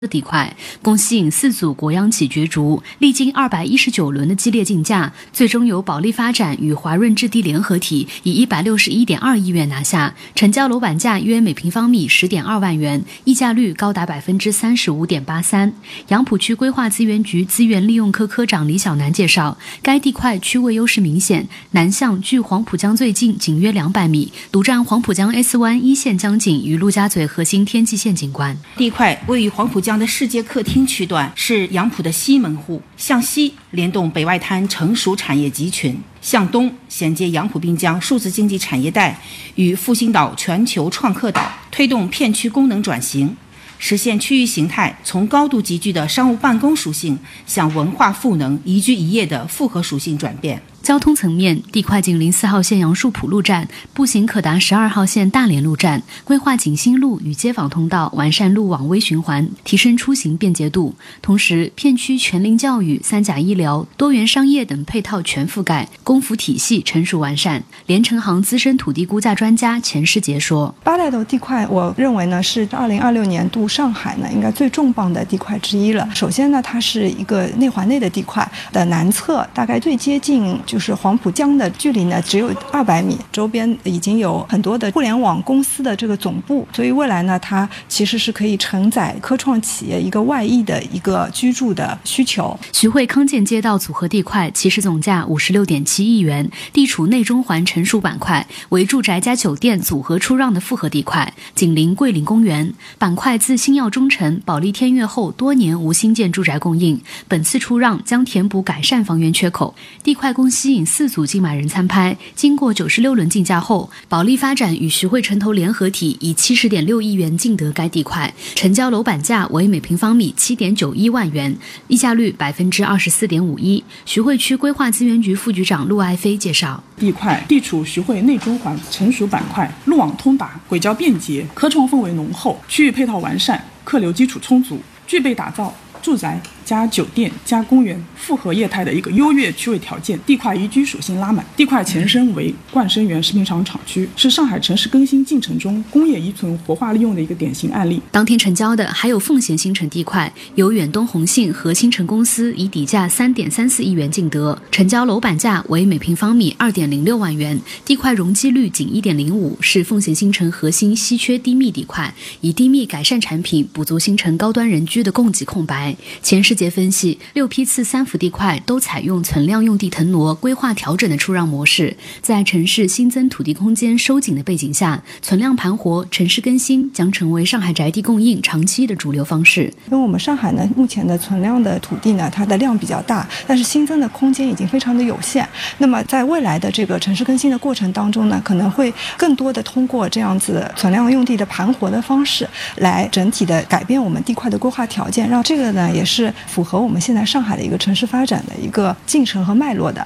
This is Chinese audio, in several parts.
地块，共吸引4组国央企角逐，历经219轮的激烈竞价，最终由保利发展与华润置地联合体以161.2亿元拿下，成交楼板价约每平方米10.2万元，溢价率高达35.83%。杨浦区规划资源局资源利用科科长李小南介绍，该地块区位优势明显，南向距黄浦江最近，仅约200米，独占黄浦江 S 湾一线江景与陆家嘴核心天际线景观。 地块位于黄浦江的世界客厅区段，是杨浦的西门户，向西联动北外滩成熟产业集群，向东衔接杨浦滨江数字经济产业带与复兴岛全球创客岛，推动片区功能转型，实现区域形态从高度集聚的商务办公属性向文化赋能宜居宜业的复合属性转变。 交通层面，地块紧邻4号线杨树浦路站，步行可达12号线大连路站，规划景兴路与街坊通道，完善路网微循环，提升出行便捷度。同时，片区全龄教育、3甲医疗、多元商业等配套全覆盖，公服体系成熟完善。联成行资深土地估价专家钱世杰说 ，8代头地块，我认为呢是2026年度上海呢应该最重磅的地块之一了。首先呢，它是一个内环内的地块的南侧，大概最接近就是黄浦江的距离呢只有200米，周边已经有很多的互联网公司的这个总部，所以未来呢它其实是可以承载科创企业一个外溢的一个居住的需求。 徐汇康健街道组合地块起始总价56.7亿元，地处内中环成熟板块，为住宅加酒店组合出让的复合地块，紧邻桂林公园。板块自星耀中城、保利天悦后多年无新建住宅供应，本次出让将填补改善房源缺口。地块共吸引4组竞买人参拍，经过96轮竞价后，保利发展与徐汇城投联合体以70.6亿元竞得该地块，成交楼板价为每平方米7.91万元，溢价率24.51%。徐汇区规划资源局副局长陆爱飞介绍， 地块地处徐汇内中环成熟板块，路网通达，轨交便捷，科创氛围浓厚，区域配套完善，客流基础充足，具备打造住宅加酒店加公园复合业态的一个优越区位条件。地块宜居属性拉满，地块前身为冠生园食品厂厂区，是上海城市更新进程中工业遗存活化利用的一个典型案例。 当天成交的还有奉贤新城地块，由远东宏信和新城公司以底价3.34亿元竞得，成交楼板价为每平方米2.06万元，地块容积率仅1.05%，是奉贤新城核心稀缺低密地块，以低密改善产品补足新城高端人居的供给空白。钱世杰分析，6批次3幅地块都采用存量用地腾挪、规划调整的出让模式，在城市新增土地空间收紧的背景下，存量盘活、城市更新将成为上海宅地供应长期的主流方式。 因为我们上海呢，目前的存量的土地呢，它的量比较大，但是新增的空间已经非常的有限。那么在未来的这个城市更新的过程当中呢，可能会更多的通过这样子存量用地的盘活的方式，来整体的改变我们地块的规划条件，让这个呢也是符合我们现在上海的一个城市发展的一个进程和脉络的。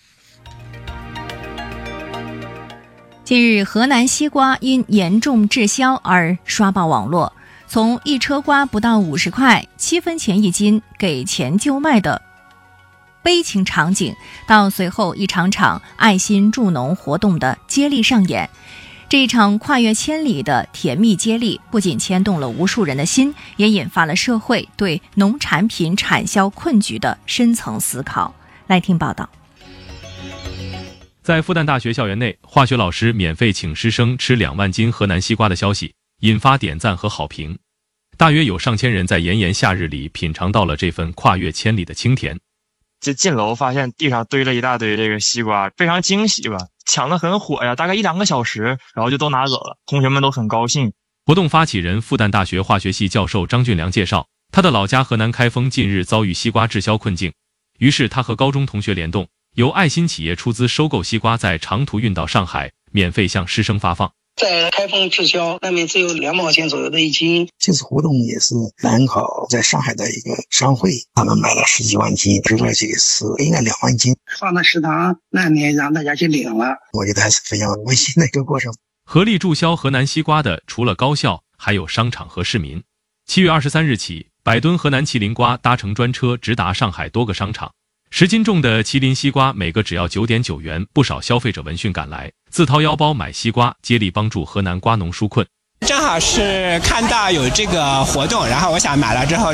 近日，河南西瓜因严重滞销而刷爆网络，从一车瓜不到50块，7分钱一斤，给钱就卖的悲情场景，到随后一场场爱心助农活动的接力上演。这一场跨越千里的甜蜜接力，不仅牵动了无数人的心，也引发了社会对农产品产销困局的深层思考。来听报道。 在复旦大学校园内，化学老师免费请师生吃2万斤河南西瓜的消息引发点赞和好评，大约有上千人在炎炎夏日里品尝到了这份跨越千里的清甜。 就进楼发现地上堆了一大堆这个西瓜，非常惊喜吧，抢得很火呀，大概1-2个小时，然后就都拿走了，同学们都很高兴。 活动发起人复旦大学化学系教授张俊良介绍，他的老家河南开封近日遭遇西瓜滞销困境，于是他和高中同学联动，由爱心企业出资收购西瓜，在长途运到上海，免费向师生发放。 在开封滞销，那边只有2毛钱左右的一斤。 这次活动也是南考在上海的一个商会，他们买了10几万斤，值了这个是应该2万斤， 放到食堂那里让大家去领了。 我觉得还是非常温馨的一个过程。 合力注销河南西瓜的除了高校，还有商场和市民。7月23日起，100吨河南麒麟瓜搭乘专车直达上海多个商场。10斤重的麒麟西瓜每个只要9.9元，不少消费者闻讯赶来，自掏腰包买西瓜，接力帮助河南瓜农纾困。 正好是看到有这个活动，然后我想买了之后